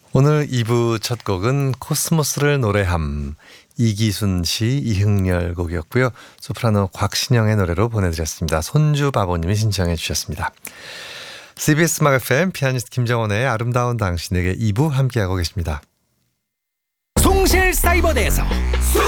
오늘 2부 첫 곡은 코스모스를 노래함, 이기순 씨, 이흥렬 곡이었고요. 소프라노 곽신영의 노래로 보내드렸습니다. 손주바보님이 신청해 주셨습니다. CBS 음악 FM 피아니스트 김정원의 아름다운 당신에게 2부 함께하고 계십니다. 송실사이버대에서